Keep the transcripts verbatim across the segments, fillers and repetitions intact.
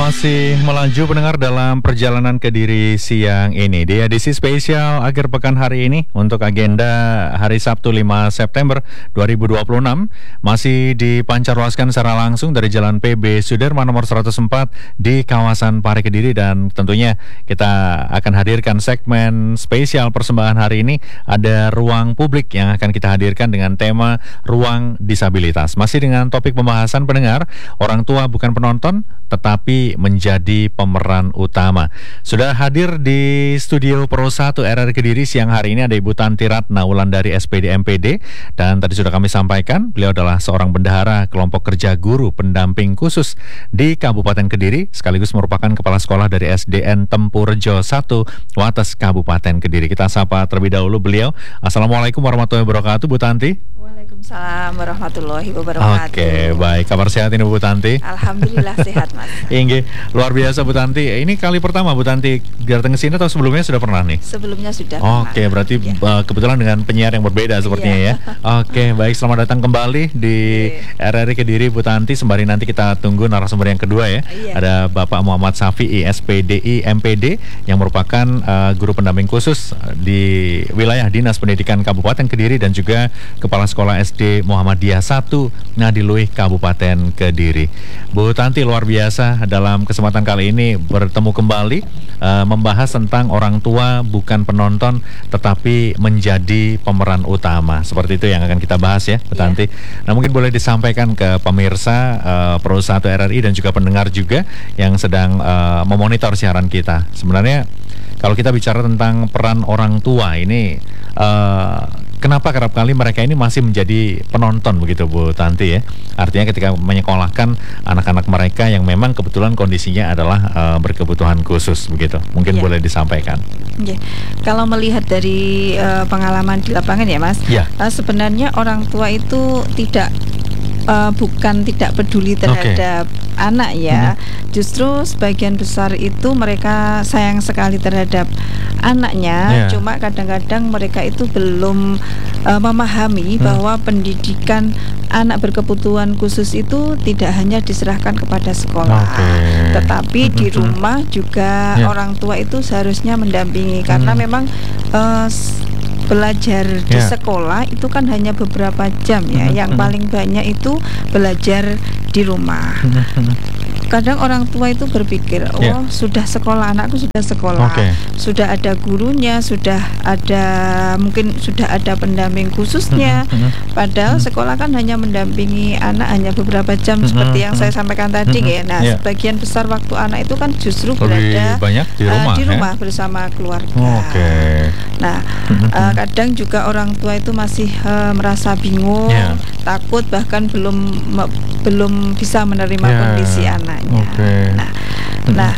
masih melaju pendengar dalam perjalanan Kediri siang ini. Di edisi spesial akhir pekan hari ini untuk agenda hari Sabtu lima September dua ribu dua puluh enam masih dipancarluaskan secara langsung dari Jalan P B Sudirman nomor seratus empat di kawasan Pare Kediri, dan tentunya kita akan hadirkan segmen spesial persembahan hari ini. Ada ruang publik yang akan kita hadirkan dengan tema ruang disabilitas. Masih dengan topik pembahasan pendengar, orang tua bukan penonton tetapi menjadi pemeran utama. Sudah hadir di studio Pro satu R R Kediri siang hari ini ada Ibu Tanti Ratna Wulandari S P D M P D, dan tadi sudah kami sampaikan beliau adalah seorang bendahara kelompok kerja guru pendamping khusus di Kabupaten Kediri, sekaligus merupakan kepala sekolah dari S D N Tempurjo satu Wates Kabupaten Kediri. Kita sapa terlebih dahulu beliau. Assalamualaikum warahmatullahi wabarakatuh, Bu Tanti. Waalaikumsalam warahmatullahi wabarakatuh. Oke, baik. Kabar sehat ini Bu Tanti? Alhamdulillah sehat, Mas. Inggih, luar biasa Bu Tanti. Ini kali pertama Bu Tanti datang ke sini atau sebelumnya sudah pernah nih? Sebelumnya sudah. Oke, pernah. berarti ya. uh, kebetulan dengan penyiar yang berbeda sepertinya ya. ya. Oke, baik, selamat datang kembali di ya. R R I Kediri Bu Tanti. Sembari nanti kita tunggu narasumber yang kedua ya. ya. Ada Bapak Muhammad Safi'i S P D I M P D yang merupakan uh, guru pendamping khusus di wilayah Dinas Pendidikan Kabupaten Kediri dan juga Kepala Sekolah S D Muhammadiyah satu Ngadiluih Kabupaten Kediri. Bu Tanti, luar biasa dalam kesempatan kali ini bertemu kembali uh, membahas tentang orang tua bukan penonton tetapi menjadi pemeran utama. Seperti itu yang akan kita bahas ya, Bu Tanti. Yeah. Nah, mungkin boleh disampaikan ke pemirsa uh, Pro satu R R I dan juga pendengar juga yang sedang uh, memonitor siaran kita. Sebenarnya kalau kita bicara tentang peran orang tua ini, uh, kenapa kerap kali mereka ini masih menjadi penonton begitu Bu Tanti ya? Artinya ketika menyekolahkan anak-anak mereka yang memang kebetulan kondisinya adalah uh, berkebutuhan khusus begitu. Mungkin ya. Boleh disampaikan. Ya. Kalau melihat dari uh, pengalaman di lapangan ya Mas, ya. Uh, sebenarnya orang tua itu tidak Uh, bukan tidak peduli terhadap okay. anak ya, mm-hmm. justru sebagian besar itu mereka sayang sekali terhadap anaknya, yeah. cuma kadang-kadang mereka itu belum uh, memahami mm. bahwa pendidikan anak berkebutuhan khusus itu tidak hanya diserahkan kepada sekolah, okay. tetapi mm-hmm. di rumah juga yeah. orang tua itu seharusnya mendampingi, karena mm. memang uh, belajar di yeah. sekolah itu kan hanya beberapa jam ya, mm-hmm. yang paling banyak itu belajar di rumah. Mm-hmm. Kadang orang tua itu berpikir, oh yeah. sudah sekolah, anakku sudah sekolah, okay. sudah ada gurunya, sudah ada mungkin sudah ada pendamping khususnya. Mm-hmm. Padahal mm-hmm. sekolah kan hanya mendampingi anak hanya beberapa jam, mm-hmm. seperti yang saya sampaikan tadi mm-hmm. ya. Nah, yeah. sebagian besar waktu anak itu kan justru lebih berada banyak di rumah, uh, di rumah ya? bersama keluarga. Oh, okay. Nah, mm-hmm. uh, kadang juga orang tua itu masih uh, merasa bingung, yeah. takut, bahkan belum me- belum bisa menerima yeah. kondisi anaknya. Okay. Nah, nah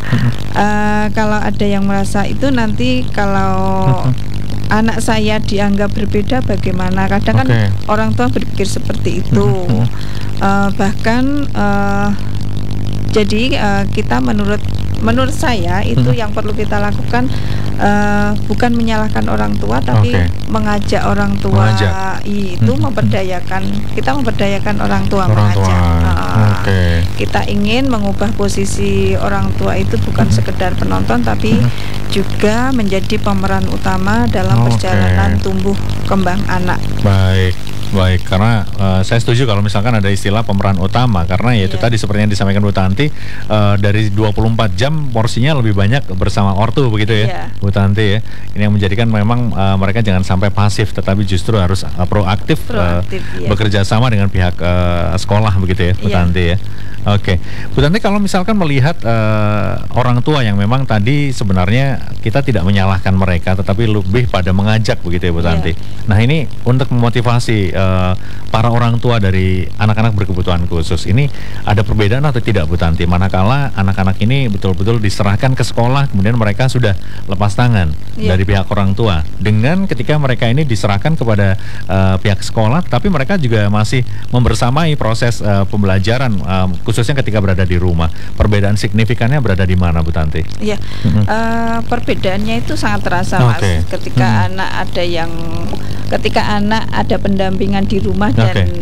uh, kalau ada yang merasa itu nanti kalau anak saya dianggap berbeda bagaimana? Kadang okay. kan orang tua berpikir seperti itu. uh, bahkan uh, jadi uh, kita menurut menurut saya itu yang perlu kita lakukan, uh, bukan menyalahkan orang tua, tapi okay. mengajak orang tua mengajak. itu hmm. memberdayakan, kita memberdayakan orang tua orang mengajak. Tua. Uh, okay. Kita ingin mengubah posisi orang tua itu bukan hmm. sekedar penonton, tapi hmm. juga menjadi pemeran utama dalam okay. perjalanan tumbuh kembang anak. Baik. Baik, karena uh, saya setuju kalau misalkan ada istilah pemeran utama, karena ya itu yeah. tadi seperti yang disampaikan Bu Tanti, uh, dari dua puluh empat jam porsinya lebih banyak bersama ortu begitu ya, yeah. Bu Tanti ya. Ini yang menjadikan memang uh, mereka jangan sampai pasif, tetapi justru harus uh, proaktif, proaktif uh, yeah. bekerja sama dengan pihak uh, sekolah begitu ya, Bu yeah. Tanti ya. Oke, okay. Bu Tanti, kalau misalkan melihat uh, orang tua yang memang tadi sebenarnya kita tidak menyalahkan mereka, tetapi lebih pada mengajak begitu ya, Bu Tanti. Yeah. Nah, ini untuk memotivasi Uh, para orang tua dari anak-anak berkebutuhan khusus ini ada perbedaan atau tidak, Bu Tanti? Manakala anak-anak ini betul-betul diserahkan ke sekolah, kemudian mereka sudah lepas tangan yeah. dari pihak orang tua, dengan ketika mereka ini diserahkan kepada uh, pihak sekolah, tapi mereka juga masih membersamai proses uh, pembelajaran, uh, khususnya ketika berada di rumah. Perbedaan signifikannya berada di mana, Bu Tanti? Iya, yeah. mm-hmm. uh, perbedaannya itu sangat terasa, okay. Mas. Ketika mm-hmm. anak ada yang, ketika anak ada pendampingan di rumah dan okay.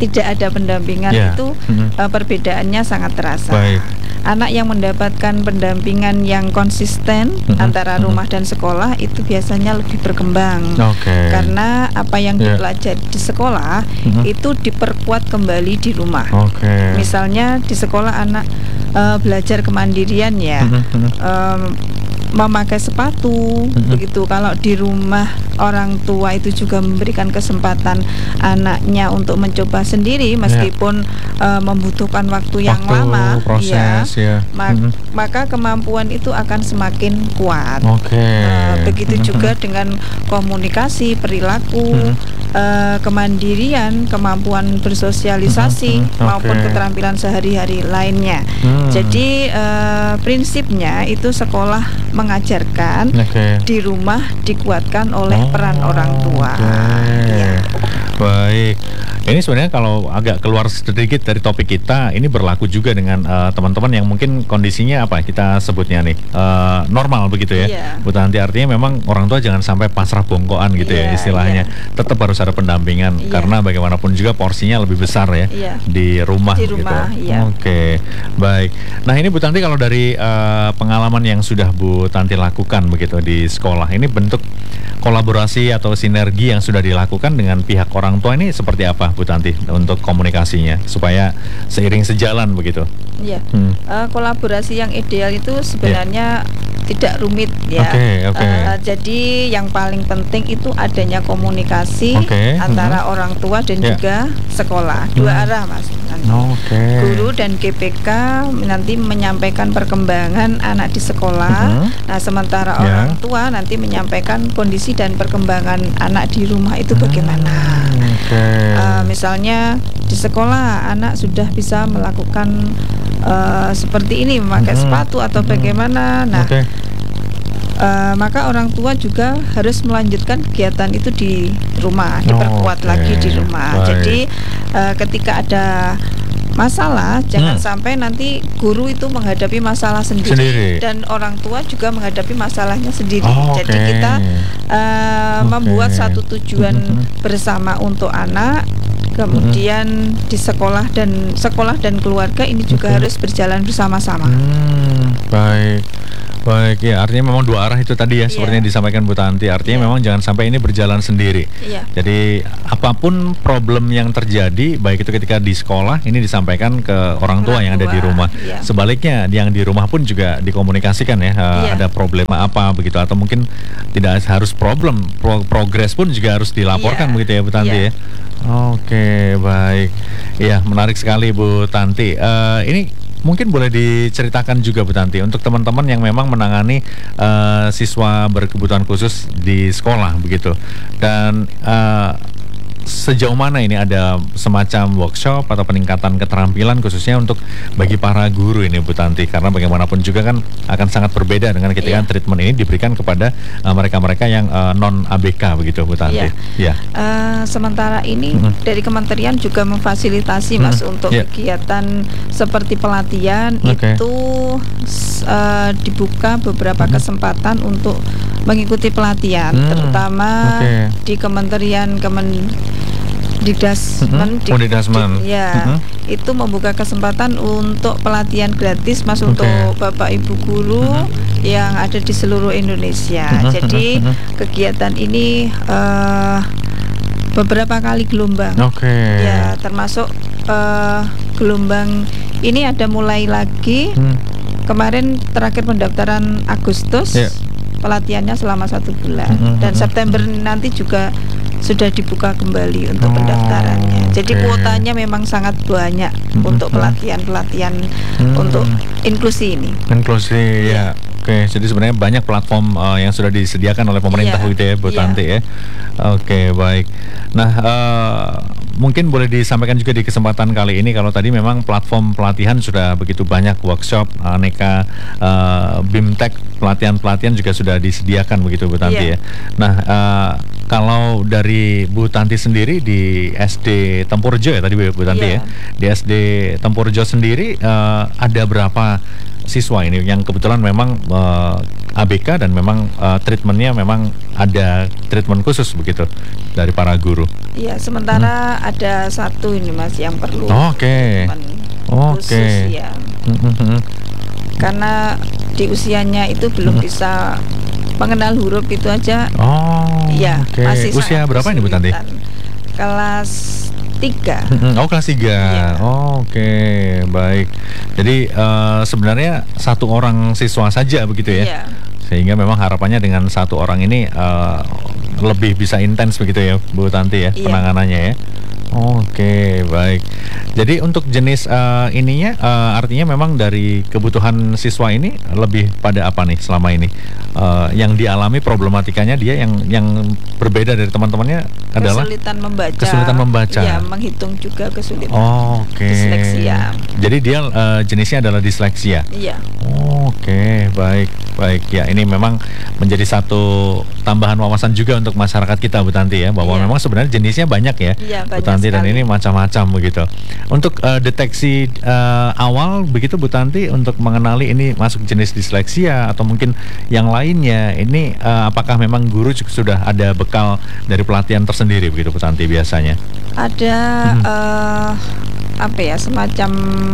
tidak ada pendampingan yeah. itu mm-hmm. uh, perbedaannya sangat terasa. Baik. Anak yang mendapatkan pendampingan yang konsisten mm-hmm. antara rumah mm-hmm. dan sekolah itu biasanya lebih berkembang. Okay. Karena apa yang yeah. dipelajari di sekolah mm-hmm. itu diperkuat kembali di rumah. Okay. Misalnya di sekolah anak uh, belajar kemandirian ya. Mm-hmm. um, memakai sepatu mm-hmm. begitu. Kalau di rumah orang tua itu juga memberikan kesempatan anaknya untuk mencoba sendiri meskipun yeah. uh, membutuhkan waktu yang waktu, lama proses, ya, ya. Ma- mm-hmm. maka kemampuan itu akan semakin kuat. Okay. Uh, begitu mm-hmm. juga dengan komunikasi, perilaku, mm-hmm. uh, kemandirian, kemampuan bersosialisasi mm-hmm. okay. maupun keterampilan sehari-hari lainnya. Mm. Jadi uh, prinsipnya itu sekolah mengajarkan, okay. di rumah dikuatkan oleh oh, peran orang tua. Okay. Ya. Baik. Ini sebenarnya kalau agak keluar sedikit dari topik kita, ini berlaku juga dengan uh, teman-teman yang mungkin kondisinya apa kita sebutnya nih uh, normal begitu ya. Yeah. Bu Tanti, artinya memang orang tua jangan sampai pasrah bongkoan gitu yeah, ya istilahnya. Yeah. Tetap harus ada pendampingan yeah. karena bagaimanapun juga porsinya lebih besar ya yeah. di rumah. Di rumah. Gitu. Yeah. Oke, okay. Baik. Nah ini Bu Tanti, kalau dari uh, pengalaman yang sudah Bu Tanti lakukan begitu di sekolah, ini bentuk kolaborasi atau sinergi yang sudah dilakukan dengan pihak orang tua ini seperti apa Bu Tanti untuk komunikasinya supaya seiring sejalan begitu? Iya, hmm. uh, kolaborasi yang ideal itu sebenarnya yeah. tidak rumit ya. Okay, okay. Uh, jadi yang paling penting itu adanya komunikasi okay. antara hmm. orang tua dan yeah. juga sekolah, dua hmm. arah mas. Okay. Guru dan G P K nanti menyampaikan perkembangan anak di sekolah. Hmm. Nah sementara yeah. orang tua nanti menyampaikan kondisi dan perkembangan anak di rumah itu bagaimana. Hmm. Okay. Uh, misalnya di sekolah anak sudah bisa melakukan uh, seperti ini memakai hmm. sepatu atau hmm. bagaimana. Nah, okay. uh, maka orang tua juga harus melanjutkan kegiatan itu di rumah, diperkuat okay. lagi di rumah. Baik. Jadi uh, ketika ada masalah, jangan hmm. sampai nanti guru itu menghadapi masalah sendiri, sendiri dan orang tua juga menghadapi masalahnya sendiri. Oh, okay. Jadi kita uh, okay. membuat satu tujuan hmm. bersama untuk anak. Kemudian hmm. di sekolah dan sekolah dan keluarga ini juga okay. harus berjalan bersama-sama. Hmm, baik. Baik, ya artinya memang dua arah itu tadi ya, yeah. seperti yang disampaikan Bu Tanti. Artinya yeah. memang jangan sampai ini berjalan sendiri. Yeah. Jadi apapun problem yang terjadi, baik itu ketika di sekolah, ini disampaikan ke orang tua orang yang tua. ada di rumah. Yeah. Sebaliknya, yang di rumah pun juga dikomunikasikan ya, yeah. ada problema apa begitu, atau mungkin tidak harus problem, pro- progres pun juga harus dilaporkan yeah. begitu ya Bu Tanti yeah. ya. Oke, baik. Ya, menarik sekali Bu Tanti. Uh, ini mungkin boleh diceritakan juga Bu Tanti untuk teman-teman yang memang menangani uh, siswa berkebutuhan khusus di sekolah begitu. Dan uh, sejauh mana ini ada semacam workshop atau peningkatan keterampilan khususnya untuk bagi para guru ini Bu Tanti, karena bagaimanapun juga kan akan sangat berbeda dengan ketika yeah. treatment ini diberikan kepada uh, mereka-mereka yang uh, non A B K begitu Bu Tanti. Yeah. Yeah. Uh, sementara ini mm-hmm. dari kementerian juga memfasilitasi mm-hmm. Mas untuk yeah. kegiatan seperti pelatihan okay. itu uh, dibuka beberapa mm-hmm. kesempatan untuk mengikuti pelatihan, mm. terutama okay. di kementerian kemen Didasmen, mm-hmm. di, di, ya mm-hmm. itu membuka kesempatan untuk pelatihan gratis mas okay. untuk bapak ibu guru mm-hmm. yang ada di seluruh Indonesia. Mm-hmm. Jadi mm-hmm. kegiatan ini uh, beberapa kali gelombang, okay. ya termasuk uh, gelombang ini ada mulai lagi mm. kemarin terakhir pendaftaran Agustus, yeah. pelatihannya selama satu bulan mm-hmm. dan September nanti juga sudah dibuka kembali untuk oh, pendaftarannya. Jadi okay. kuotanya memang sangat banyak mm-hmm. untuk pelatihan-pelatihan mm-hmm. untuk inklusi ini. Inklusi ya. Oke, okay. Jadi sebenarnya banyak platform uh, yang sudah disediakan oleh pemerintah yeah. gitu ya Bu yeah. Tanti ya. Oke, okay, baik. Nah, uh, mungkin boleh disampaikan juga di kesempatan kali ini kalau tadi memang platform pelatihan sudah begitu banyak, workshop, aneka uh, BIMTEK, pelatihan-pelatihan juga sudah disediakan begitu Bu Tanti yeah. ya. Nah, uh, kalau dari Bu Tanti sendiri di S D Tempurjo ya tadi Bu Tanti yeah. ya. Di S D Tempurjo sendiri uh, ada berapa siswa ini yang kebetulan memang uh, A B K dan memang uh, treatmentnya memang ada treatment khusus begitu dari para guru. Iya, sementara hmm. ada satu ini Mas yang perlu. Oke. Oke. Okay. Ya. Hmm. Karena di usianya itu belum hmm. bisa mengenal huruf itu aja. Oh. Iya, okay. Masih usia berapa ini Bu Tanti? Kelas tiga. Oh, kelas tiga. Ya. Oh, oke, okay. Baik. Jadi uh, sebenarnya satu orang siswa saja begitu ya? Iya. Sehingga memang harapannya dengan satu orang ini uh, lebih bisa intens begitu ya Bu Tanti ya, iya. Penanganannya ya. Oke, okay, baik. Jadi untuk jenis uh, ininya uh, artinya memang dari kebutuhan siswa ini lebih pada apa nih selama ini? Uh, yang dialami problematikanya dia yang yang berbeda dari teman-temannya adalah kesulitan membaca. Kesulitan membaca. Ya, menghitung juga kesulitan. Oh, oke. Okay. Disleksia. Jadi dia uh, jenisnya adalah disleksia. Iya. Oh, oke, okay, baik, baik. Ya, ini memang menjadi satu tambahan wawasan juga untuk masyarakat kita Bu Tanti ya, bahwa iya. memang sebenarnya jenisnya banyak ya. Iya, Bu Tanti. Dan ini macam-macam begitu. Untuk uh, deteksi uh, awal begitu Bu Tanti untuk mengenali ini masuk jenis disleksia atau mungkin yang lainnya, ini uh, apakah memang guru juga sudah ada bekal dari pelatihan tersendiri begitu Bu Tanti biasanya? Ada hmm. uh, apa ya, semacam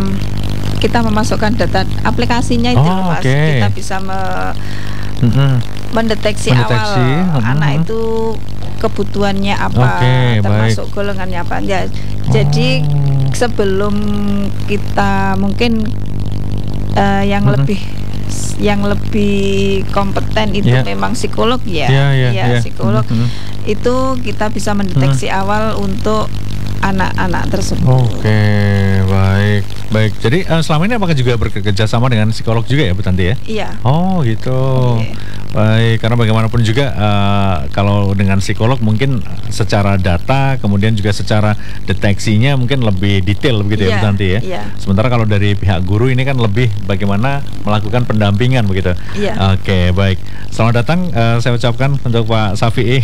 kita memasukkan data aplikasinya itu oh, Mas. Okay. Kita bisa me mm-hmm. mendeteksi, mendeteksi awal mm-hmm. anak itu kebutuhannya apa, okay, termasuk baik. golongannya apa. Ya, jadi oh. sebelum kita mungkin uh, yang mm-hmm. lebih yang lebih kompeten itu yeah. memang psikolog ya, yeah, yeah, ya yeah. psikolog mm-hmm. itu kita bisa mendeteksi mm-hmm. awal untuk anak-anak tersebut. Oke, okay, baik, baik. Jadi uh, selama ini apakah juga bekerja sama dengan psikolog juga ya Bu Tanti ya? Iya. Oh gitu. Okay. Baik, karena bagaimanapun juga uh, kalau dengan psikolog mungkin secara data, kemudian juga secara deteksinya mungkin lebih detail begitu ya Bu Tanti ya. Iya. Sementara kalau dari pihak guru ini kan lebih bagaimana melakukan pendampingan begitu. Iya. Oke, okay, baik. Selamat datang uh, saya ucapkan untuk Pak Safi'i.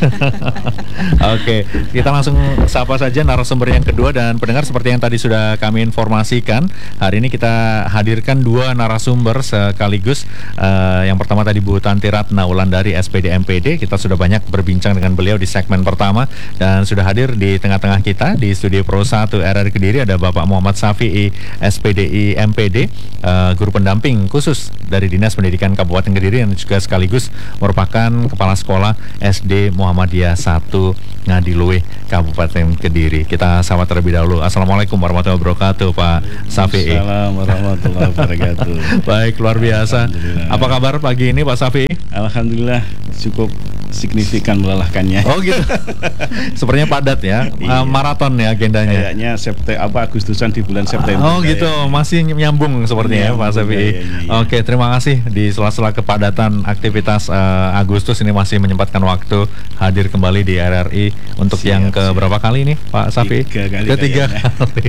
Oke, okay, kita langsung sapa saja narasumber yang kedua. Dan pendengar, seperti yang tadi sudah kami informasikan, hari ini kita hadirkan dua narasumber sekaligus. Uh, yang pertama tadi Bu Tanti Ratna Wulandari S P D M P D. Kita sudah banyak berbincang dengan beliau di segmen pertama dan sudah hadir di tengah-tengah kita di studio Pro satu R R I Kediri ada Bapak Muhammad Safi'i S P D I M P D, uh, guru pendamping khusus dari Dinas Pendidikan Kabupaten Kediri, yang juga sekaligus merupakan Kepala Sekolah S D Muhammadiyah satu Ngadiluih Kabupaten Kediri. Kita sapa terlebih dahulu. Assalamualaikum warahmatullahi wabarakatuh Pak Safi'i. Assalamualaikum warahmatullahi wabarakatuh. Baik, luar biasa. Apa kabar pagi ini Pak Safi'i? Alhamdulillah cukup signifikan melelahkannya. Oh gitu. Sepertinya padat ya. Iya. Uh, maraton ya agendanya. Kayaknya September apa Agustusan di bulan September. Oh gitu. Ya. Masih nyambung sepertinya ya Pak Safi'i. Ya, ya, ya. Oke, terima kasih di sela-sela kepadatan aktivitas uh, Agustus ini masih menyempatkan waktu hadir kembali di R R I untuk siap, yang ke siap. berapa kali ini Pak Safi'i? Tiga kali. Ketiga kali.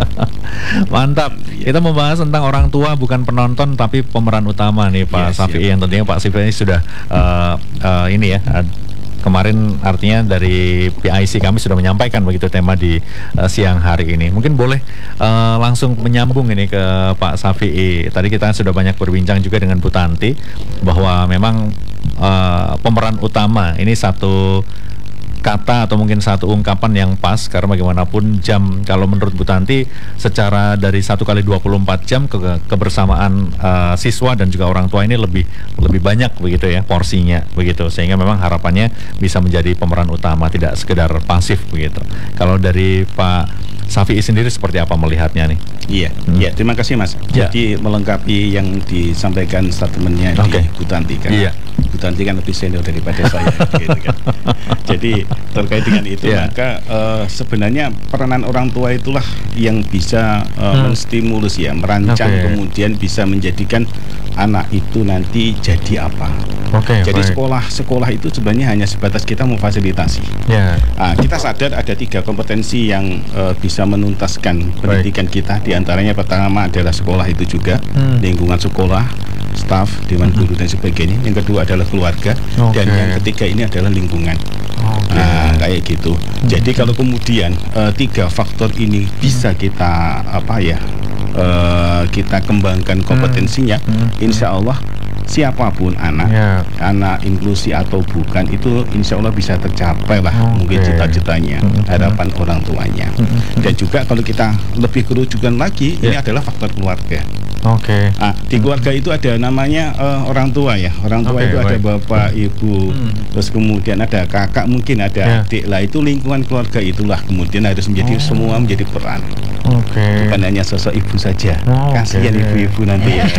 Mantap. Ya. Kita membahas tentang orang tua bukan penonton tapi pemeran utama nih Pak ya, Safi'i, yang tentunya Pak Safi'i sudah uh, uh, ini ya. Kemarin artinya dari P I C kami sudah menyampaikan begitu tema di uh, siang hari ini. Mungkin boleh uh, langsung menyambung ini ke Pak Safi'i. Tadi kita sudah banyak berbincang juga dengan Bu Tanti bahwa memang uh, pemeran utama ini satu kata atau mungkin satu ungkapan yang pas, karena bagaimanapun jam kalau menurut Bu Tanti secara dari satu kali dua puluh empat jam ke kebersamaan uh, siswa dan juga orang tua ini lebih lebih banyak begitu ya porsinya begitu, sehingga memang harapannya bisa menjadi pemeran utama, tidak sekedar pasif begitu. Kalau dari Pak Safi'i sendiri seperti apa melihatnya nih? Iya, hmm. iya, terima kasih Mas. Ya. Jadi melengkapi yang disampaikan statementnya okay. di Bu Tanti kan. Iya. Bu Tanti kan lebih senior daripada saya gitu kan. Jadi terkait dengan itu yeah. maka uh, sebenarnya peranan orang tua itulah yang bisa uh, hmm. menstimulus ya, merancang okay. kemudian bisa menjadikan anak itu nanti jadi apa. Okay, jadi baik. sekolah sekolah itu sebenarnya hanya sebatas kita memfasilitasi. Yeah. Nah, kita sadar ada tiga kompetensi yang uh, bisa menuntaskan pendidikan baik. kita. Di antaranya pertama adalah sekolah itu juga, hmm. lingkungan sekolah, staf, dewan guru dan sebagainya. Yang kedua adalah keluarga, okay. dan yang ketiga ini adalah lingkungan. Okay. Nah, kayak gitu. Hmm. Jadi kalau kemudian uh, tiga faktor ini bisa kita apa ya, uh, kita kembangkan kompetensinya, hmm. Hmm. insya Allah siapapun anak, yeah. anak inklusi atau bukan, itu insya Allah bisa tercapai lah okay. mungkin cita-citanya, mm-hmm. harapan orang tuanya. Mm-hmm. Dan juga kalau kita lebih kerujukan lagi, yeah. ini adalah faktor keluarga. Oke. Okay. Nah, di keluarga itu ada namanya uh, orang tua ya. Orang tua okay, itu baik. Ada bapak, ibu, hmm. terus kemudian ada kakak, mungkin ada yeah. adik lah. Itu lingkungan keluarga itulah kemudian harus menjadi oh. semua menjadi peran. Oke. Okay. Bukan hanya sosok ibu saja. Oh, kasihan okay. ibu-ibu nanti ya.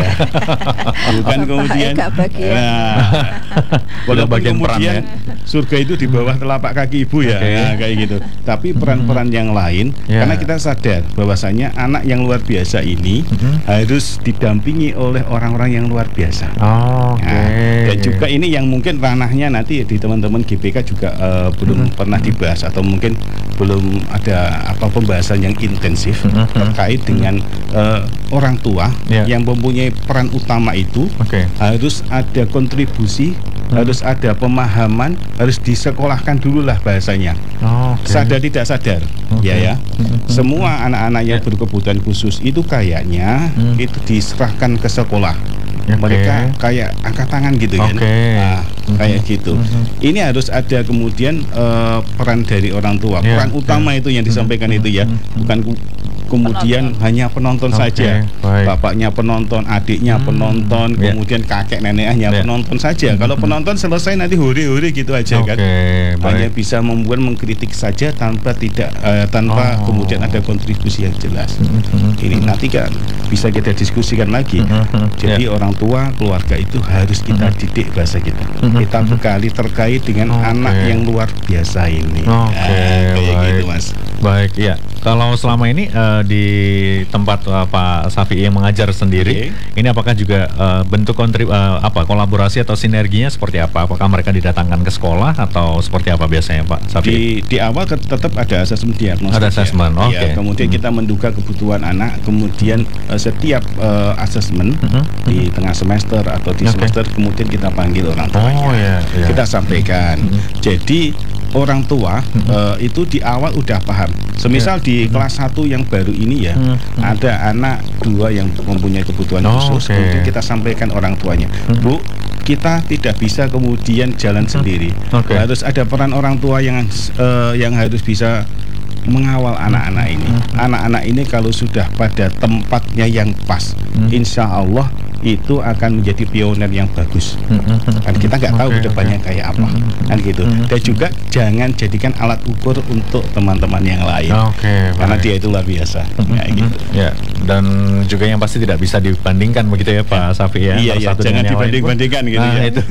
Bukan kemudian. Nah, walaupun bagian kemudian ya. Surga itu di bawah telapak kaki ibu ya, okay. nah, kayak gitu. Tapi peran-peran hmm. yang lain, yeah. karena kita sadar bahwasanya anak yang luar biasa ini hmm. harus didampingi oleh orang-orang yang luar biasa. Oh, Oke. Okay. Nah, dan juga ini yang mungkin ranahnya nanti di teman-teman G P K juga uh, belum mm-hmm. pernah dibahas atau mungkin belum ada apa pembahasan yang intensif mm-hmm. terkait dengan uh, orang tua yeah. yang mempunyai peran utama itu. Okay. Harus ada kontribusi, mm-hmm. harus ada pemahaman, harus disekolahkan dulu lah bahasanya. Oh, okay. Sadar tidak sadar, okay. ya ya. Mm-hmm. Semua anak-anak yang yeah. berkebutuhan khusus itu kayaknya mm. itu diserahkan ke sekolah. Okay. Mereka kayak angkat tangan gitu kan. Okay. Nah, mm-hmm. kayak gitu. Mm-hmm. Ini harus ada kemudian uh, peran dari orang tua. Yeah. Peran utama yeah. itu yang disampaikan mm-hmm. itu ya, bukan kemudian penonton. hanya penonton okay. saja. Baik. Bapaknya penonton, adiknya hmm. penonton, yeah. kemudian kakek neneknya yeah. penonton saja. Mm-hmm. Kalau penonton selesai nanti huri-huri gitu aja okay. kan. Hanya baik. bisa membuat mengkritik saja tanpa tidak uh, tanpa oh. kemudian ada kontribusi yang jelas. Mm-hmm. Ini nanti kan bisa kita diskusikan lagi. Mm-hmm. Jadi yeah. orang tua, keluarga itu harus kita mm-hmm. didik bahasa kita. Mm-hmm. Kita bekali terkait dengan okay. anak yang luar biasa ini. Oke, okay. nah, kayak baik. gitu Mas. Baik, ya. Kalau selama ini uh, di tempat uh, Pak Safi'i yang mengajar sendiri, okay. ini apakah juga uh, bentuk kontrib uh, apa kolaborasi atau sinerginya seperti apa? Apakah mereka didatangkan ke sekolah atau seperti apa biasanya Pak Safi'i? Di, di awal ke, tetap ada asesmen diagnostik. Ada asesmen, ya. oke. Okay. Ya, kemudian hmm. kita menduga kebutuhan anak, kemudian uh, setiap uh, asesmen hmm. di tengah semester atau di okay. semester kemudian kita panggil orang tuanya. Oh, yeah, yeah. Kita sampaikan. Hmm. Jadi orang tua hmm. uh, itu di awal udah paham. Semisal yeah. di hmm. kelas satu yang baru ini ya, hmm. ada anak dua yang mempunyai kebutuhan oh, khusus, okay. kemudian kita sampaikan orang tuanya, hmm. Bu, kita tidak bisa kemudian jalan hmm. sendiri. Okay. Harus ada peran orang tua yang uh, yang harus bisa mengawal anak-anak ini. Anak-anak ini kalau sudah pada tempatnya yang pas, hmm. insya Allah itu akan menjadi pioner yang bagus. Kan kita nggak tahu okay, kedepannya okay. kayak apa, kan gitu. Dan juga jangan jadikan alat ukur untuk teman-teman yang lain, okay, karena baik. dia itu luar biasa. Kayak gitu. Ya, dan juga yang pasti tidak bisa dibandingkan begitu ya Pak Safi'i ya. Iya, iya. Jangan dibanding-bandingkan gitu nah, ya. Itu.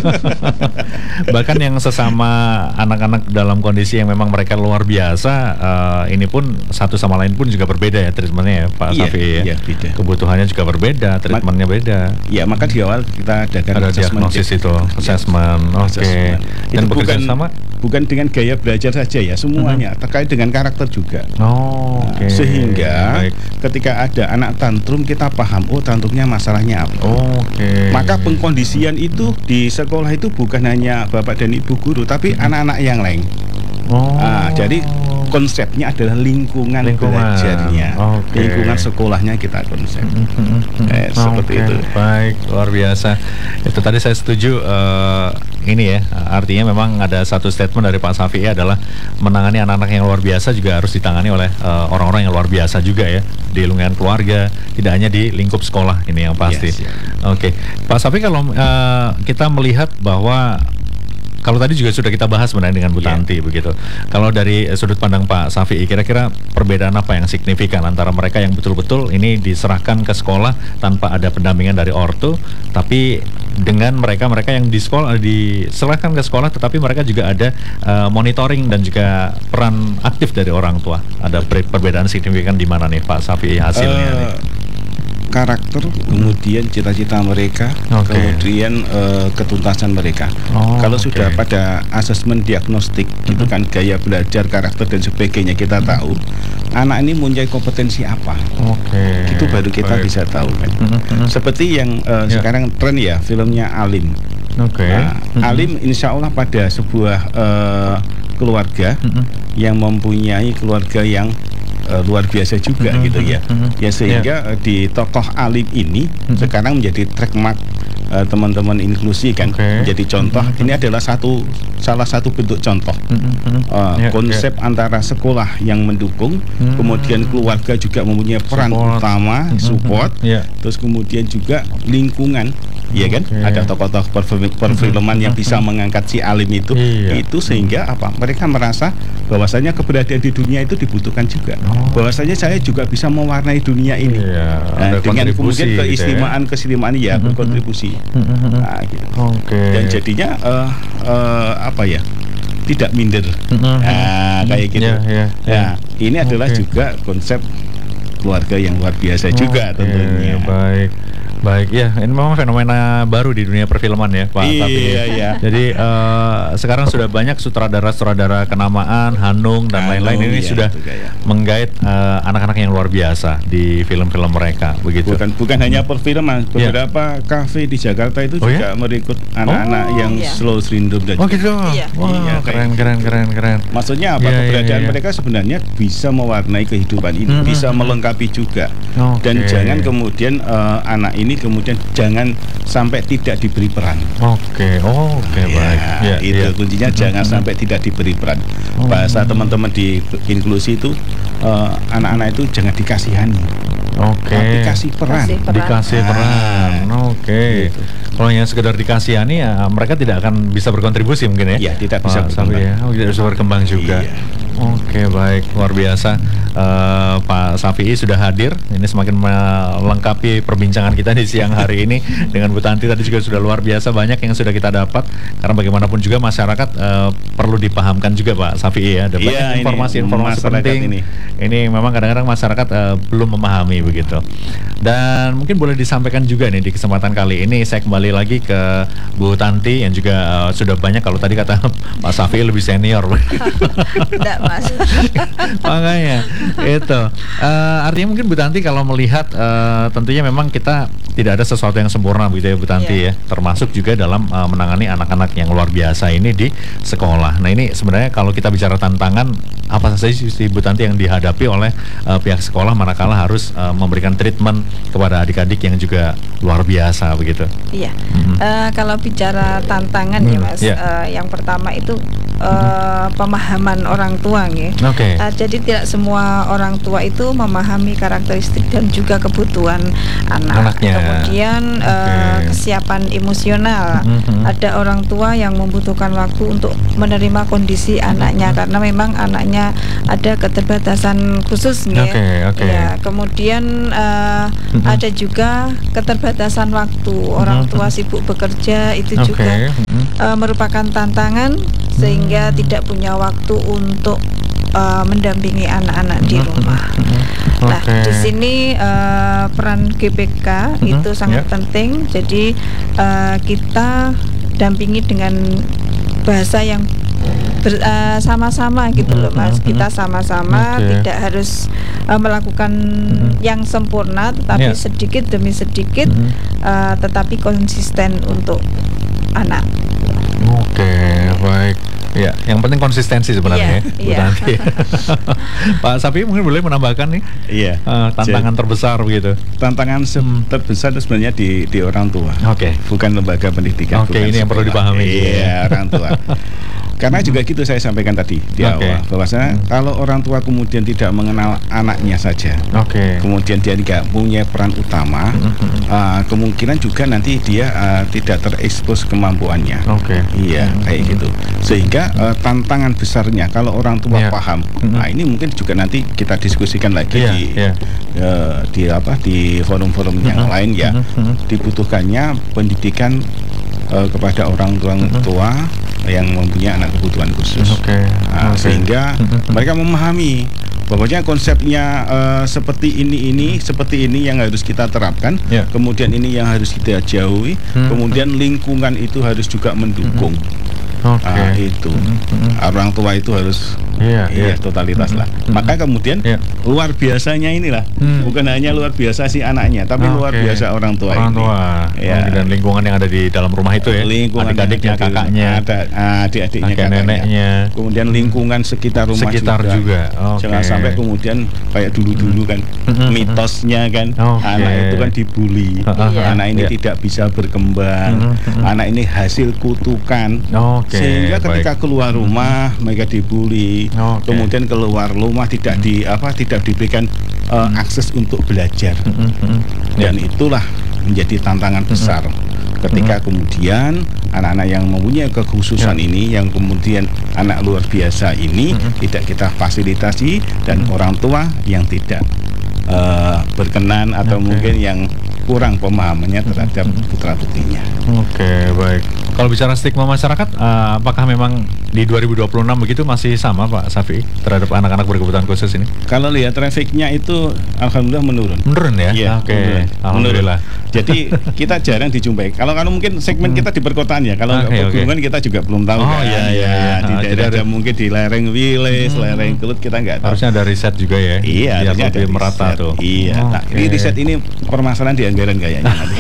Bahkan yang sesama anak-anak dalam kondisi yang memang mereka luar biasa, uh, ini pun satu sama lain pun juga berbeda ya treatmentnya ya Pak iya, Safi'i ya. Iya, beda. Kebutuhannya juga berbeda, treatmentnya beda. Ya, maka di awal kita adakan ada diagnosis itu, assessment. Ya, oke. Okay. Dan itu bukan sama bukan dengan gaya belajar saja ya, semuanya mm-hmm. terkait dengan karakter juga. Oh, oke. Okay. Nah, sehingga baik. ketika ada anak tantrum kita paham, oh tantrumnya masalahnya apa. Oh, oke. Okay. Maka pengkondisian itu di sekolah itu bukan hanya bapak dan ibu guru, tapi mm-hmm. anak-anak yang lain. Oh. Nah, jadi konsepnya adalah lingkungan, lingkungan. belajarnya, okay. lingkungan sekolahnya kita konsep. Mm-hmm. eh, seperti okay. itu. Baik, luar biasa. Itu tadi saya setuju. Uh, ini ya, artinya memang ada satu statement dari Pak Safi'i adalah menangani anak-anak yang luar biasa juga harus ditangani oleh uh, orang-orang yang luar biasa juga ya, di lingkungan keluarga, tidak hanya di lingkup sekolah, ini yang pasti. Yes, yeah. Oke, okay. Pak Safi'i, kalau uh, kita melihat bahwa kalau tadi juga sudah kita bahas sebenarnya dengan Bu yeah. Tanti begitu. Kalau dari sudut pandang Pak Safi'i, kira-kira perbedaan apa yang signifikan antara mereka yang betul-betul ini diserahkan ke sekolah tanpa ada pendampingan dari ortu, tapi dengan mereka-mereka yang di sekolah diserahkan ke sekolah, tetapi mereka juga ada uh, monitoring dan juga peran aktif dari orang tua. Ada perbedaan signifikan di mana nih Pak Safi'i hasilnya? Uh, nih? Karakter, kemudian cita-cita mereka, okay. kemudian uh, ketuntasan mereka. Oh, Kalau okay. sudah pada asesmen diagnostik, mm-hmm. gitu kan, gaya belajar, karakter dan sebagainya kita mm-hmm. tahu, anak ini mempunyai kompetensi apa. Okay. Itu baru kita Baik. bisa tahu kan. Mm-hmm. Seperti yang uh, yeah. sekarang tren ya, filmnya Alim. Okay. Nah, mm-hmm. Alim, insya Allah pada sebuah uh, keluarga mm-hmm. yang mempunyai keluarga yang Uh, luar biasa juga mm-hmm. gitu ya. Mm-hmm. Ya sehingga yeah. uh, di tokoh Alim ini mm-hmm. sekarang menjadi trademark uh, teman-teman inklusi kan okay. menjadi contoh. Mm-hmm. Ini adalah satu salah satu bentuk contoh mm-hmm. uh, yeah, konsep yeah. antara sekolah yang mendukung, mm-hmm. kemudian keluarga juga mempunyai peran support. utama mm-hmm. support, yeah. terus kemudian juga lingkungan. Iya kan, okay. ada tokoh-tokoh perfilman yang bisa mengangkat si alim itu, iya. itu sehingga apa? Mereka merasa bahwasanya keberadaan di dunia itu dibutuhkan juga. Oh. Bahwasanya saya juga bisa mewarnai dunia ini. Iya, nah, dengan kemudian keistimewaan gitu ya? keistimewaan ya mm-hmm. berkontribusi. Mm-hmm. Nah, gitu. Okay. Dan jadinya uh, uh, apa ya? Tidak minder. Mm-hmm. Nah, kayak gitu. Yeah, yeah, yeah. Nah, ini okay. adalah juga konsep keluarga yang luar biasa juga okay. tentunya. Baik. Baik, ya ini memang fenomena baru di dunia perfilman ya Pak. Iya, Tapi, iya. Jadi uh, sekarang sudah banyak sutradara-sutradara kenamaan, Hanung dan lain-lain ini iya, sudah ya. menggait uh, anak-anak yang luar biasa di film-film mereka, begitu. Bukan bukan hanya perfilman, beberapa yeah. kafe di Jakarta itu oh, juga ya? merekrut anak-anak oh, yang yeah. slow syndrome dan oh gitu. Iya. Wow, iya, keren, keren, keren, keren. Maksudnya apa? Yeah, keberadaan yeah, yeah. mereka sebenarnya bisa mewarnai kehidupan ini, mm-hmm. bisa melengkapi juga. Okay. Dan jangan kemudian uh, anak ini kemudian jangan sampai tidak diberi peran. Oke, okay. oh, oke okay, ya, baik. Ya, itu ya. kuncinya mm-hmm. jangan sampai tidak diberi peran. Oh. Bahasa teman-teman di inklusi itu uh, anak-anak itu jangan dikasihani. Oke. Okay. Dikasih peran. peran. Dikasih peran. Nah, oke. Okay. Gitu. Kalau yang sekedar dikasihani ya mereka tidak akan bisa berkontribusi mungkin ya. Iya, tidak bisa oh, berkembang. Ya. Oh, tidak bisa berkembang juga. Iya. Oke, baik, luar biasa. Uh, Pak Safi'i sudah hadir. Ini semakin melengkapi perbincangan kita di siang hari ini dengan Bu Tanti. Tadi juga sudah luar biasa banyak yang sudah kita dapat. Karena bagaimanapun juga masyarakat uh, perlu dipahamkan juga Pak Safi'i ya. Ada banyak ya, informasi-informasi penting. Ini. ini memang kadang-kadang masyarakat uh, belum memahami begitu. Dan mungkin boleh disampaikan juga nih di kesempatan kali ini. Saya kembali lagi ke Bu Tanti yang juga uh, sudah banyak. Kalau tadi kata Pak Safi'i lebih senior. Tidak Mas. Makanya itu uh, artinya mungkin Bu Tanti kalau melihat uh, tentunya memang kita tidak ada sesuatu yang sempurna begitu ya Bu Tanti yeah. ya, termasuk juga dalam uh, menangani anak-anak yang luar biasa ini di sekolah. Nah ini sebenarnya kalau kita bicara tantangan apa saja sih Bu Tanti yang dihadapi oleh uh, pihak sekolah manakala harus uh, memberikan treatment kepada adik-adik yang juga luar biasa begitu. Iya. Mm-hmm. uh, kalau bicara tantangan mm, ya Mas, yeah. uh, yang pertama itu uh, mm-hmm. pemahaman orang tua ya. Okay. Uh, jadi tidak semua orang tua itu memahami karakteristik dan juga kebutuhan anak. Anaknya. Kemudian okay. uh, kesiapan emosional. Mm-hmm. Ada orang tua yang membutuhkan waktu untuk menerima kondisi anaknya mm-hmm. karena memang anaknya ada keterbatasan khusus ya. Okay, okay. Ya, kemudian uh, mm-hmm. ada juga keterbatasan waktu. Orang tua sibuk bekerja itu okay. juga mm-hmm. uh, merupakan tantangan sehingga mm-hmm. tidak punya waktu untuk Uh, mendampingi anak-anak di rumah. Mm-hmm. Nah, okay. di sini uh, peran G P K mm-hmm. itu sangat yeah. penting. Jadi uh, kita dampingi dengan bahasa yang ber, uh, sama-sama gitu loh Mas. Mm-hmm. Kita sama-sama okay. tidak harus uh, melakukan mm-hmm. yang sempurna, tetapi yeah. sedikit demi sedikit, mm-hmm. uh, tetapi konsisten untuk anak. Oke, okay, baik. Ya, yang penting konsistensi sebenarnya yeah, ya, Bu yeah. Tanti. Pak Safi'i mungkin boleh menambahkan nih, iya, uh, tantangan Jadi, terbesar begitu. Tantangan se- hmm. terbesar itu sebenarnya di di orang tua, Oke, okay. bukan lembaga pendidikan. Oke, okay, ini yang perlu dipahami. Iya, orang tua. Karena juga gitu saya sampaikan tadi di okay. awal bahwasanya hmm. kalau orang tua kemudian tidak mengenal anaknya saja, okay. kemudian dia tidak punya peran utama, hmm. uh, kemungkinan juga nanti dia uh, tidak terekspos kemampuannya. Oke, okay. Iya, hmm. kayak gitu. Sehingga uh, tantangan besarnya kalau orang tua yeah. paham, hmm. nah ini mungkin juga nanti kita diskusikan lagi yeah, di yeah. Uh, di apa di forum-forum hmm. yang lain ya, hmm. dibutuhkannya pendidikan uh, kepada orang tua hmm. tua yang mempunyai anak kebutuhan khusus, okay. Nah, okay. sehingga mereka memahami bahwasanya konsepnya uh, seperti ini ini seperti ini yang harus kita terapkan, yeah. kemudian ini yang harus kita jauhi, hmm. kemudian lingkungan itu harus juga mendukung. Okay. Nah, itu mm-hmm. orang tua itu harus yeah, iya yeah. totalitas mm-hmm. lah. Mm-hmm. Maka kemudian yeah. luar biasanya inilah mm. bukan hanya luar biasa si anaknya, tapi okay. luar biasa orang tua orang ini. Tua. Ya. Dan lingkungan yang ada di dalam rumah itu ya. Lingkungan adik-adiknya, kakaknya, ada adik-adiknya, kakaknya, neneknya. Kemudian lingkungan sekitar rumah sekitar juga. juga. Okay. Jangan sampai kemudian kayak dulu-dulu kan mm-hmm. mitosnya kan okay. anak itu kan dibully, uh-huh. anak ini yeah. tidak bisa berkembang, mm-hmm. anak ini hasil kutukan. Okay. Sehingga ketika Baik. keluar rumah mm-hmm. mereka dibully, okay. kemudian keluar rumah tidak di apa tidak diberikan uh, mm-hmm. akses untuk belajar, mm-hmm. dan yeah. itulah menjadi tantangan besar. Mm-hmm. Ketika hmm. kemudian anak-anak yang mempunyai kekhususan ya. ini, yang kemudian anak luar biasa ini hmm. tidak kita fasilitasi, dan hmm. orang tua yang tidak uh, berkenan atau okay. mungkin yang kurang pemahamannya terhadap hmm. putra-putrinya. Oke, okay, baik. Kalau bicara stigma masyarakat, uh, apakah memang di dua ribu dua puluh enam begitu masih sama Pak Safi terhadap anak-anak berkebutuhan khusus ini? Kalau lihat trafficnya itu alhamdulillah menurun. Menurun ya? Iya, oke. Okay. Alhamdulillah. Jadi kita jarang dijumpai. Kalau kalau mungkin segmen kita di perkotaan ya. Kalau okay, pegunungan okay. kita juga belum tahu. Oh kan? iya iya. iya. Di ah, daerah ada mungkin di lereng Wilis, hmm. lereng Kelut kita nggak tahu. Harusnya ada riset juga ya. Iya, harusnya ada merata riset. tuh. Iya. Oh, nah, okay. Ini riset ini permasalahan di anggaran kayaknya nanti.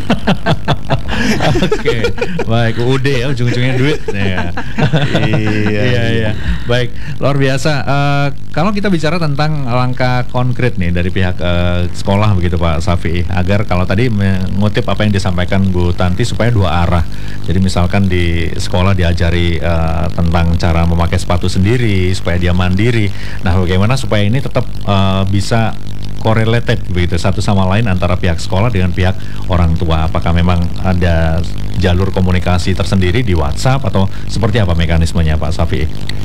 Oke, okay. Baik. U U D ya, ujung-ujungnya duit. Ya. iya, iya, iya. Baik, luar biasa. Uh, kalau kita bicara tentang langkah konkret nih dari pihak uh, sekolah begitu Pak Safi, agar kalau tadi mengutip apa yang disampaikan Bu Tanti supaya dua arah. Jadi misalkan di sekolah diajari uh, tentang cara memakai sepatu sendiri supaya dia mandiri. Nah, bagaimana supaya ini tetap uh, bisa correlated begitu satu sama lain antara pihak sekolah dengan pihak orang tua. Apakah memang ada jalur komunikasi tersendiri di WhatsApp atau seperti apa mekanismenya Pak Safi?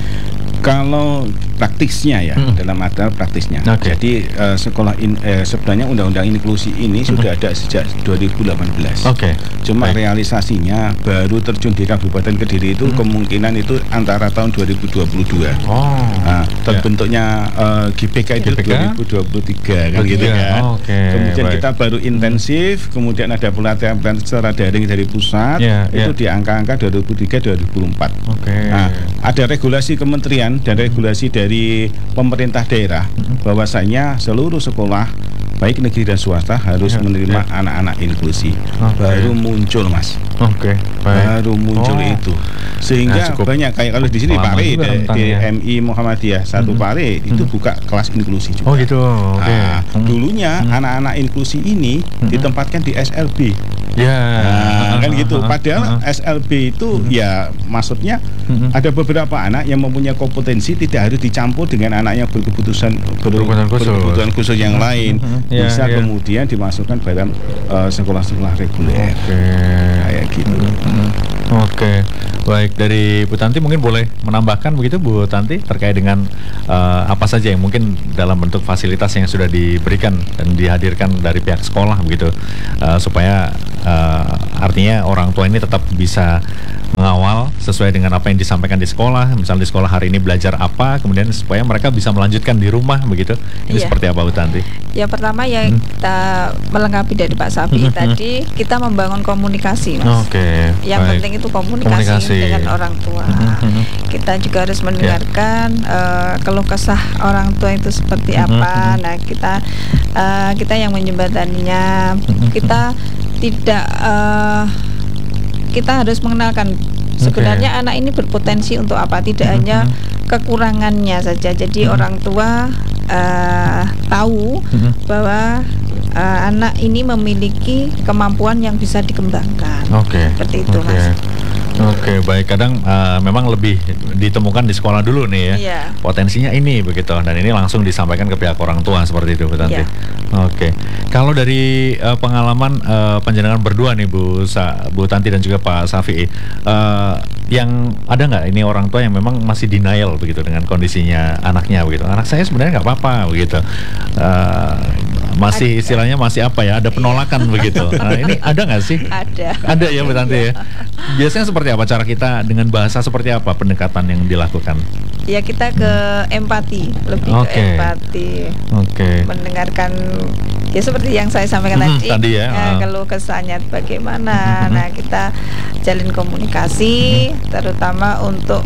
Kalau praktisnya ya, hmm. dalam arti praktisnya. Okay. Jadi uh, sekolah in, eh, sebenarnya undang-undang inklusi ini hmm. sudah ada sejak dua ribu delapan belas. Oke. Okay. Cuma Baik. realisasinya baru terjun di Kabupaten Kediri itu hmm. kemungkinan itu antara tahun dua ribu dua puluh dua. Oh. Nah, terbentuknya uh, G P K itu G P K? dua ribu dua puluh tiga kan gitu kan. Oh, okay. Kemudian Baik. kita baru intensif, kemudian ada pelatihan-pelatihan secara daring dari pusat, yeah, itu yeah. di angka-angka dua ribu tiga dua ribu empat. Oke. Okay. Nah, ada regulasi kementerian dan regulasi dari pemerintah daerah bahwasanya seluruh sekolah baik negeri dan swasta harus ya, menerima ya. anak-anak inklusi. Okay. Baru muncul Mas. Oke. Okay. Baru muncul oh. itu. Sehingga nah, banyak kayak kalau di sini Pare di, di M I Muhammadiyah satu mm-hmm. Pare itu mm-hmm. buka kelas inklusi juga. Oh gitu. Oke. Okay. Nah, mm-hmm. dulunya mm-hmm. anak-anak inklusi ini mm-hmm. ditempatkan di S L B. Ya, yeah. nah, kan gitu. Padahal uh-huh. S L B itu uh-huh. ya maksudnya uh-huh. ada beberapa anak yang mempunyai kompetensi tidak harus dicampur dengan anak yang berkebutuhan berkebutuhan khusus, berkebutuhan khusus yang uh-huh. lain. Uh-huh. Bisa yeah, kemudian yeah. dimasukkan dalam uh, sekolah-sekolah reguler. Oke, okay. kayak gitu. Uh-huh. Oke, okay. Baik, dari Bu Tanti mungkin boleh menambahkan begitu Bu Tanti terkait dengan uh, apa saja yang mungkin dalam bentuk fasilitas yang sudah diberikan dan dihadirkan dari pihak sekolah begitu uh, supaya uh, artinya orang tua ini tetap bisa mengawal sesuai dengan apa yang disampaikan di sekolah. Misal di sekolah hari ini belajar apa, kemudian supaya mereka bisa melanjutkan di rumah begitu. Ini iya. seperti apa Bu Tanti? Ya pertama ya hmm. kita melengkapi dari Pak Safi hmm. tadi kita membangun komunikasi Mas. Oke. Okay. Yang Baik. penting itu komunikasi, komunikasi dengan orang tua. Hmm. Kita juga harus mendengarkan yeah. uh, keluh kesah orang tua itu seperti hmm. apa. Nah kita uh, kita yang menjembataninya. Hmm. Kita tidak uh, kita harus mengenalkan sebenarnya okay. anak ini berpotensi untuk apa, tidak mm-hmm. hanya kekurangannya saja. Jadi mm-hmm. orang tua uh, tahu mm-hmm. bahwa uh, anak ini memiliki kemampuan yang bisa dikembangkan. Okay. Seperti itu okay. Mas. Oke, okay, baik. Kadang uh, memang lebih ditemukan di sekolah dulu nih ya. Yeah. Potensinya ini begitu, dan ini langsung disampaikan ke pihak orang tua seperti itu, Bu Tanti. Yeah. Oke. Okay. Kalau dari uh, pengalaman uh, panjenengan berdua nih, Bu Sa, Bu Tanti dan juga Pak Safi, uh, yang ada nggak ini orang tua yang memang masih denial begitu dengan kondisinya anaknya begitu? Anak saya sebenarnya nggak apa-apa begitu. Uh, masih istilahnya masih apa ya? Ada penolakan begitu. Nah, ini ada nggak sih? Ada. Ada ya, Bu Tanti ya. Biasanya seperti apa cara kita dengan bahasa seperti apa pendekatan yang dilakukan? Ya kita ke empati, lebih okay. ke empati. Oke. Okay. Mendengarkan ya seperti yang saya sampaikan hmm, tadi, tadi ya, ya uh. kalau kesannya bagaimana. Hmm. Nah, kita jalin komunikasi, hmm. terutama untuk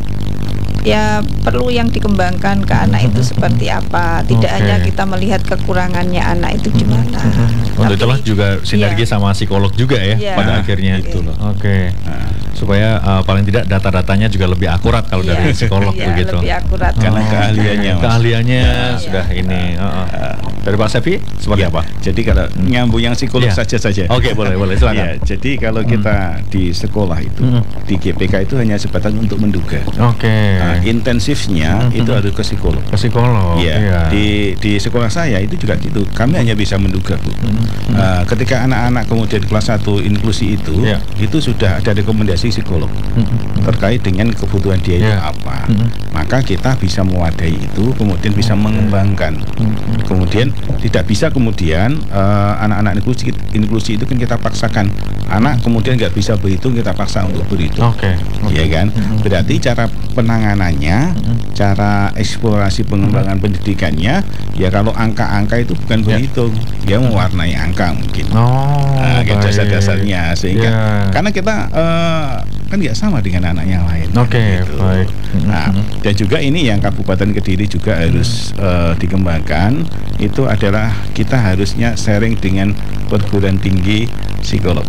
ya perlu yang dikembangkan ke anak itu seperti apa. Tidak okay. hanya kita melihat kekurangannya anak itu di mana. Untuk oh, itulah juga sinergi iya. sama psikolog juga ya iya. pada nah, akhirnya itu loh. Oke. Okay. Nah, supaya uh, paling tidak data-datanya juga lebih akurat kalau iya. dari psikolog iya, begitu. Lebih akurat oh, karena keahliannya. Mas. Keahliannya ya, sudah iya. ini. Uh, uh. Dari Pak Safi seperti ya. apa? Jadi kalau hmm. nyambung yang psikolog ya. saja saja. Oke, okay, boleh boleh silakan. Ya, jadi kalau kita hmm. di sekolah itu hmm. di G P K itu hanya sebatas untuk menduga. Oke. Okay. Nah, intensifnya hmm. itu harus ke psikolog. Ke psikolog. Ya. Iya. Di di sekolah saya itu juga gitu. Kami hanya bisa menduga, Bu. Hmm. Uh, ketika anak-anak kemudian kelas satu inklusi itu, yeah. itu sudah ada rekomendasi psikolog mm-hmm. terkait dengan kebutuhan dia yeah. itu apa. Mm-hmm. Maka kita bisa mewadai itu, kemudian bisa okay. mengembangkan. Mm-hmm. Kemudian tidak bisa kemudian uh, anak-anak inklusi, inklusi itu kan kita paksakan. Anak kemudian nggak bisa berhitung, kita paksa untuk berhitung. Oke. Okay. Okay. Ya kan? Mm-hmm. Berarti cara penanganannya, mm-hmm. cara eksplorasi pengembangan mm-hmm. pendidikannya, ya kalau angka-angka itu bukan yeah. berhitung, dia mewarnai angka mungkin. Oh. Nah, dasar-dasarnya sehingga yeah. karena kita uh, kan nggak sama dengan anak yang lain. Oke, okay, gitu. Baik. Nah, mm-hmm. dan juga ini yang Kabupaten Kediri juga harus uh, dikembangkan. Itu adalah kita harusnya sharing dengan perguruan tinggi psikolog.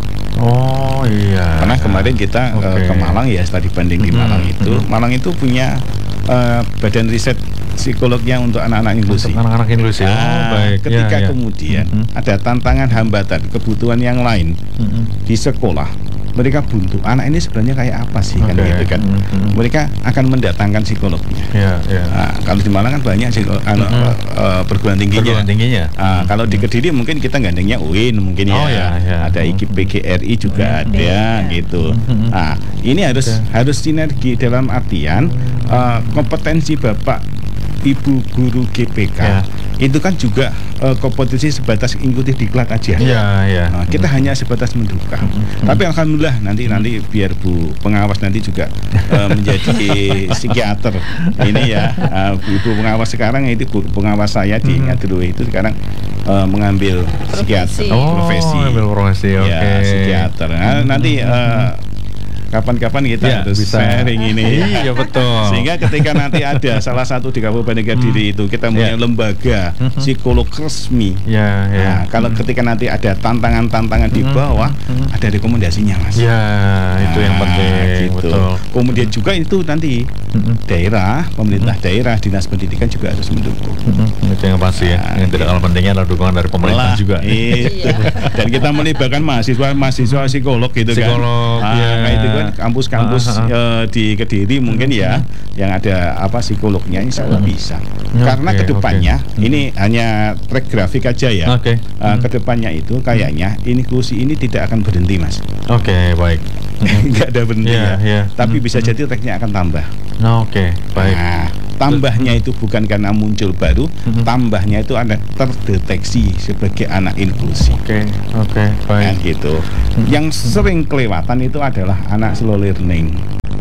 Oh iya. Karena kemarin kita okay. uh, ke Malang ya, setelah dibanding di Malang mm-hmm. itu, Malang itu punya uh, badan riset psikolognya untuk anak-anak inklusi. Untuk anak-anak inklusi. Nah, oh, baik. Ketika ya, ya. kemudian mm-hmm. ada tantangan, hambatan, kebutuhan yang lain mm-hmm. di sekolah, mereka buntu. Anak ini sebenarnya kayak apa sih okay. kan gitu kan? Mm-hmm. Mereka akan mendatangkan psikolognya. Yeah, yeah. Nah, kalau di Malang kan banyak psikolog, mm-hmm. uh, uh, perguruan tingginya. Perguruan tingginya. Uh, mm-hmm. Kalau di Kediri mungkin kita gandengnya U I N mungkin ya. Oh, yeah, yeah. Ada I K P G R I juga mm-hmm. ada yeah. gitu. Mm-hmm. Nah, ini harus okay. harus sinergi dalam artian uh, kompetensi Bapak Ibu guru G P K ya. Itu kan juga uh, kompetisi sebatas ikuti diklat aja. Ya, ya. Nah, kita hmm. hanya sebatas menduga. Hmm. Tapi alhamdulillah nanti hmm. nanti biar Bu pengawas nanti juga uh, menjadi psikiater. Ini ya uh, Ibu pengawas sekarang itu Bu pengawas saya di hmm. Ngadru itu sekarang uh, mengambil psikiater oh, profesi. Ambil profesi. Oke. Okay. Ya, psikiater. Nah, nanti uh, kapan-kapan kita ya, harus bisa sharing ini. Iya betul. Sehingga ketika nanti ada salah satu di Kabupaten Kediri hmm. itu kita punya ya. lembaga hmm. psikolog resmi. Ya, ya. Nah, kalau hmm. ketika nanti ada tantangan-tantangan di bawah, hmm. ada rekomendasinya, Mas. Ya, nah, itu yang penting. Gitu. Betul. Kemudian juga itu nanti hmm. daerah, pemerintah hmm. daerah, dinas pendidikan juga harus mendukung. Hmm. Itu yang pasti nah, ya. Yang tidak kalah pentingnya adalah dukungan dari pemerintah lah, juga. Itu. Dan kita melibatkan mahasiswa-mahasiswa psikolog gitu psikolog, kan. Ya. Nah, itu kampus-kampus uh, uh, uh. di Kediri mungkin ya uh, yang ada apa psikolognya insya Allah uh, bisa okay, karena kedepannya okay. ini uh. hanya track grafik aja ya okay. uh, uh. kedepannya itu kayaknya inklusi ini tidak akan berhenti Mas. Oke okay, baik. Nggak ada berhenti yeah, ya yeah. tapi uh, bisa uh. jadi tracknya akan tambah. Oke okay, baik. Nah, tambahnya itu bukan karena muncul baru, mm-hmm. tambahnya itu ada terdeteksi sebagai anak inklusi. Oke, okay, oke, okay, baik. Nah, gitu. Mm-hmm. Yang sering kelewatan itu adalah anak slow learning.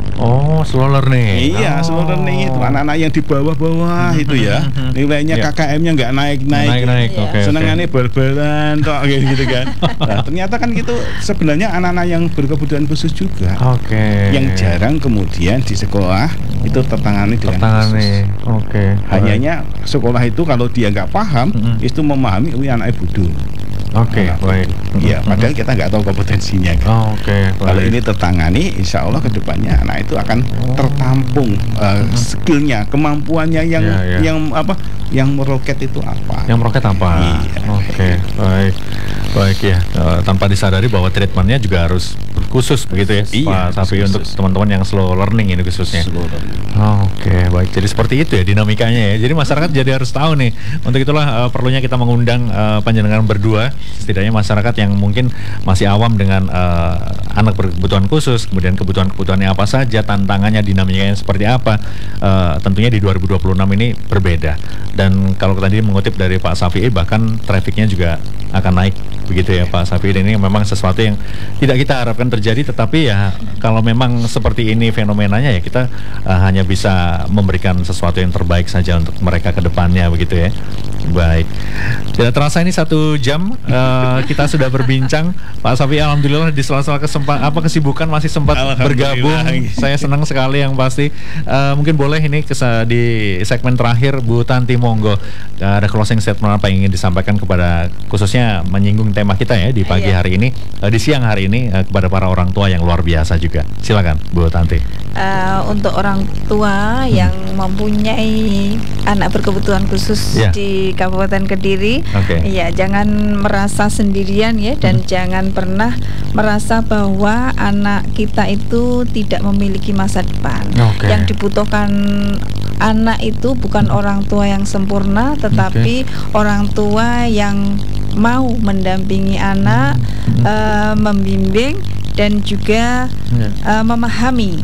Oh, slow learning. Iya, oh. slow learning itu anak-anak yang di bawah-bawah itu ya. Nilainya yeah. K K M-nya nggak naik-naik. Naik-naik. Yeah. Okay, senengannya okay. bal-balan tok gitu kan. Nah, ternyata kan gitu sebenarnya anak-anak yang berkebutuhan khusus juga. Oke. Okay. Yang jarang kemudian di sekolah itu tertangani dengan tertangani. Oke. Okay. Hanyanya sekolah itu kalau dia nggak paham, mm-hmm. itu memahami wih anaknya bodoh. Oke, okay, baik. Iya, padahal kita nggak tahu kompetensinya. Kan? Oh, Oke. Okay, kalau ini tertangani, insya Allah kedepannya anak itu akan oh. tertampung uh, hmm. skillnya, kemampuannya yang yeah, yeah. yang apa, yang meroket itu apa? Yang meroket apa? Iya. Oke, okay, baik, baik ya. Uh, tanpa disadari bahwa treatmentnya juga harus khusus begitu ya, iya, Pak Safi untuk teman-teman yang slow learning ini khususnya. Oh, Oke, okay, baik. Jadi seperti itu ya dinamikanya ya. Jadi masyarakat jadi harus tahu nih. Untuk itulah uh, perlunya kita mengundang uh, panjenengan berdua. Setidaknya masyarakat yang mungkin masih awam dengan uh, anak berkebutuhan khusus, kemudian kebutuhan-kebutuhannya apa saja, tantangannya, dinamikanya seperti apa, uh, tentunya di dua ribu dua puluh enam ini berbeda. Dan kalau tadi mengutip dari Pak Safi, bahkan trafficnya juga akan naik begitu ya Pak Safi. Dan ini memang sesuatu yang tidak kita harapkan terjadi, tetapi ya kalau memang seperti ini fenomenanya ya kita uh, hanya bisa memberikan sesuatu yang terbaik saja untuk mereka ke depannya begitu ya. Baik, tidak terasa ini satu jam uh, kita sudah berbincang. Pak Safi, alhamdulillah di sela-sela kesempatan apa kesibukan masih sempat bergabung. Saya senang sekali yang pasti. Uh, mungkin boleh ini kesa- di segmen terakhir Bu Tanti monggo, uh, ada closing statement apa yang ingin disampaikan kepada khususnya menyinggung tema kita ya di pagi hari ini, uh, di siang hari ini uh, kepada para orang tua yang luar biasa juga. Silakan Bu Tanti. Uh, untuk orang tua hmm. yang mempunyai anak berkebutuhan khusus yeah. di Kabupaten Kediri, okay. ya jangan merasa sendirian ya, dan hmm. jangan pernah merasa bahwa anak kita itu tidak memiliki masa depan. Okay. Yang dibutuhkan anak itu bukan hmm. orang tua yang sempurna, tetapi okay. orang tua yang mau mendampingi anak, hmm. uh, membimbing dan juga yeah. uh, memahami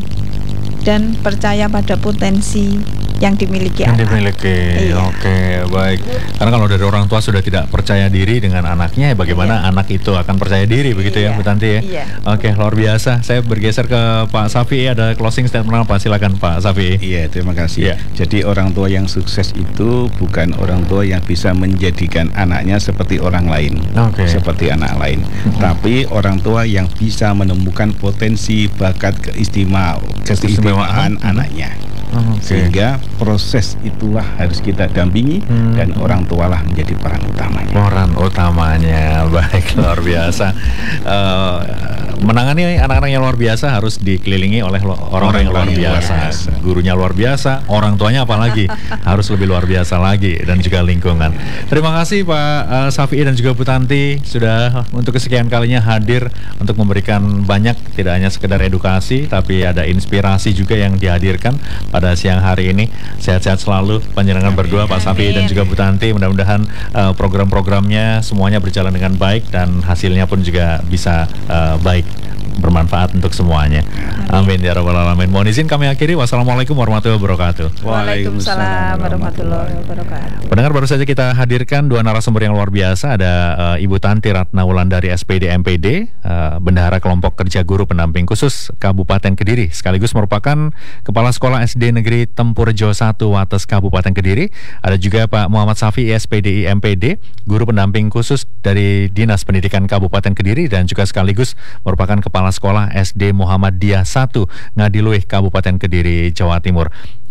dan percaya pada potensi yang dimiliki yang anak. dimiliki. Iya. Oke, baik. Karena kalau dari orang tua sudah tidak percaya diri dengan anaknya, bagaimana iya. anak itu akan percaya diri begitu iya. ya, Bu Tanti ya. Iya. Oke, luar biasa. Saya bergeser ke Pak Safi, ada closing statement apa? Silakan Pak Safi. Iya, terima kasih. Iya. Jadi orang tua yang sukses itu bukan orang tua yang bisa menjadikan anaknya seperti orang lain, okay. seperti anak lain, mm-hmm. tapi orang tua yang bisa menemukan potensi, bakat, keistimewaan, keistimewaan mm-hmm. anaknya. Okay. Sehingga proses itulah harus kita dampingi hmm. dan orang tualah menjadi peran utamanya. Peran utamanya, baik, luar biasa. Uh, menangani anak-anak yang luar biasa harus dikelilingi oleh orang-orang yang luar biasa. luar biasa. Gurunya luar biasa, orang tuanya apalagi harus lebih luar biasa lagi, dan juga lingkungan. Terima kasih Pak uh, Safi dan juga Bu Tanti sudah untuk kesekian kalinya hadir untuk memberikan banyak, tidak hanya sekedar edukasi, tapi ada inspirasi juga yang dihadirkan pada siang hari ini. Sehat-sehat selalu panjenengan berdua Pak Safi dan juga Bu Tanti. Mudah-mudahan uh, program-programnya semuanya berjalan dengan baik dan hasilnya pun juga bisa uh, baik, bermanfaat untuk semuanya. Amin ya rabbal alamin. Mohon izin kami akhiri. Wassalamualaikum warahmatullahi wabarakatuh. Waalaikumsalam warahmatullahi wabarakatuh. Pendengar, baru saja kita hadirkan dua narasumber yang luar biasa. Ada uh, Ibu Tanti Ratna Wulandari S P D M P D, uh, Bendahara Kelompok Kerja Guru Pendamping Khusus Kabupaten Kediri, sekaligus merupakan Kepala Sekolah S D Negeri Tempurjo satu Wates Kabupaten Kediri. Ada juga Pak Muhammad Safi S P D I M P D, Guru Pendamping Khusus dari Dinas Pendidikan Kabupaten Kediri, dan juga sekaligus merupakan Kepala Sekolah S D Muhammadiyah satu Ngadiluih Kabupaten Kediri, Jawa Timur.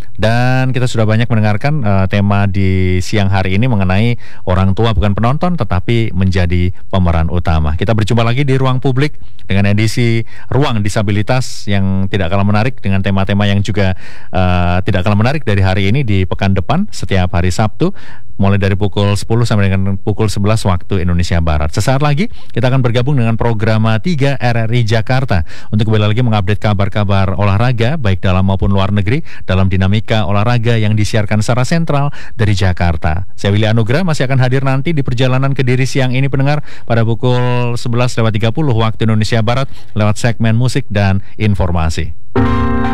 Dan kita sudah banyak mendengarkan uh, tema di siang hari ini mengenai orang tua bukan penonton tetapi menjadi pemeran utama. Kita berjumpa lagi di Ruang Publik dengan edisi Ruang Disabilitas yang tidak kalah menarik, dengan tema-tema yang juga uh, tidak kalah menarik dari hari ini di pekan depan setiap hari Sabtu, mulai dari pukul sepuluh sampai dengan pukul sebelas waktu Indonesia Barat. Sesaat lagi kita akan bergabung dengan program tiga R R I Jakarta untuk kembali lagi mengupdate kabar-kabar olahraga baik dalam maupun luar negeri dalam dinamika olahraga yang disiarkan secara sentral dari Jakarta. Saya Willy Anugrah masih akan hadir nanti di perjalanan Kediri siang ini, pendengar, pada pukul sebelas lewat tiga puluh waktu Indonesia Barat lewat segmen musik dan informasi.